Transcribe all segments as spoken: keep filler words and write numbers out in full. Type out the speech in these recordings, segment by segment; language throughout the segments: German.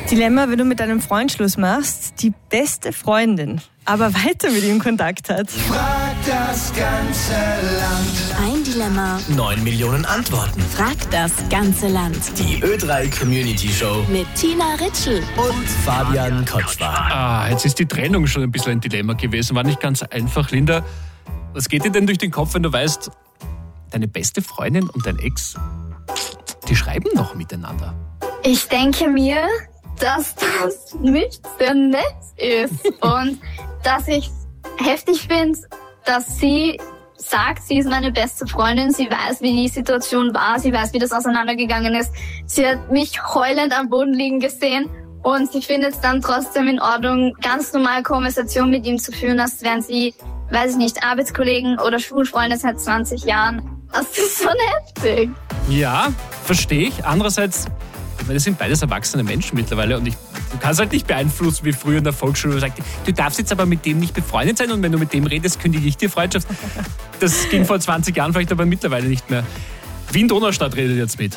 Dilemma, wenn du mit deinem Freund Schluss machst, die beste Freundin aber weiter mit ihm Kontakt hat. Frag das ganze Land. Ein Dilemma, neun Millionen Antworten. fragt das ganze Land. Die Ö drei Community Show Mit Tina Ritschl und Fabian Kotschwar. Ah, jetzt ist die Trennung schon ein bisschen ein Dilemma gewesen. War nicht ganz einfach. Linda, was geht dir denn durch den Kopf, wenn du weißt, deine beste Freundin und dein Ex, die schreiben noch miteinander? Ich denke mir, dass das nicht sehr nett ist und dass ich heftig finde, dass sie sagt, sie ist meine beste Freundin, sie weiß, wie die Situation war, sie weiß, wie das auseinandergegangen ist. Sie hat mich heulend am Boden liegen gesehen und sie findet es dann trotzdem in Ordnung, ganz normal Konversation mit ihm zu führen, als wären sie, weiß ich nicht, Arbeitskollegen oder Schulfreunde seit zwanzig Jahren. Das ist so heftig. Ja, verstehe ich. Andererseits, ich meine, das sind beides erwachsene Menschen mittlerweile und ich, du kannst halt nicht beeinflussen, wie früher in der Volksschule, wo man sagt, du darfst jetzt aber mit dem nicht befreundet sein und wenn du mit dem redest, kündige ich dir Freundschaft. Das ging vor zwanzig Jahren vielleicht, aber mittlerweile nicht mehr. Wien-Donaustadt redet jetzt mit.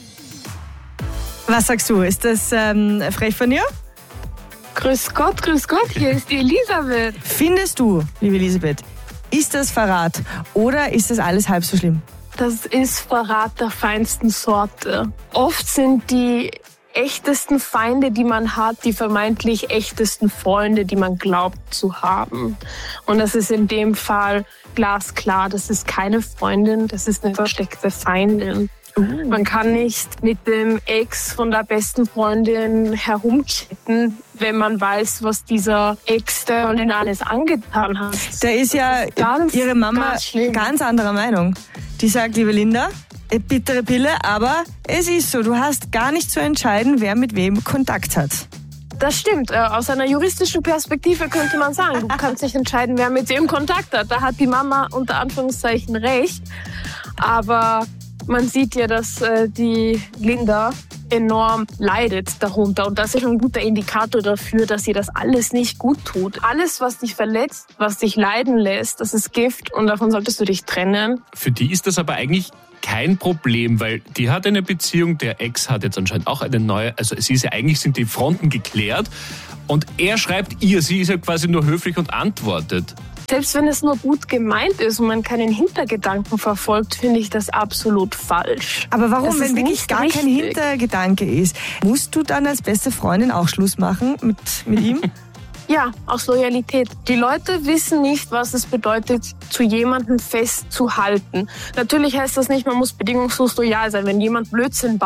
Was sagst du? Ist das ähm, frech von dir? Grüß Gott, grüß Gott, hier ist die Elisabeth. Findest du, liebe Elisabeth, ist das Verrat oder ist das alles halb so schlimm? Das ist Verrat der feinsten Sorte. Oft sind die echtesten Feinde, die man hat, die vermeintlich echtesten Freunde, die man glaubt zu haben. Und das ist in dem Fall glasklar. Das ist keine Freundin, das ist eine versteckte Feindin. Man kann nicht mit dem Ex von der besten Freundin herumchatten, wenn man weiß, was dieser Ex der Freundin alles angetan hat. Da ist ja Ganz, ihre Mama ganz schlimm. ganz anderer Meinung. Die sagt, liebe Linda, eine bittere Pille, aber es ist so, du hast gar nicht zu entscheiden, wer mit wem Kontakt hat. Das stimmt. Aus einer juristischen Perspektive könnte man sagen, du kannst nicht entscheiden, wer mit wem Kontakt hat. Da hat die Mama unter Anführungszeichen recht. Aber man sieht ja, dass äh, die Linda enorm leidet darunter. Und das ist ein guter Indikator dafür, dass sie das alles nicht gut tut. Alles, was dich verletzt, was dich leiden lässt, das ist Gift und davon solltest du dich trennen. Für die ist das aber eigentlich kein Problem, weil die hat eine Beziehung, der Ex hat jetzt anscheinend auch eine neue, also es ist ja eigentlich, sind die Fronten geklärt und er schreibt ihr, sie ist ja quasi nur höflich und antwortet. Selbst wenn es nur gut gemeint ist und man keinen Hintergedanken verfolgt, finde ich das absolut falsch. Aber warum, Das wenn ist wirklich nicht gar kein richtig. Hintergedanke ist? Musst du dann als beste Freundin auch Schluss machen mit, mit ihm? Ja, aus Loyalität. Die Leute wissen nicht, was es bedeutet, zu jemandem festzuhalten. Natürlich heißt das nicht, man muss bedingungslos loyal sein. Wenn jemand Blödsinn baut,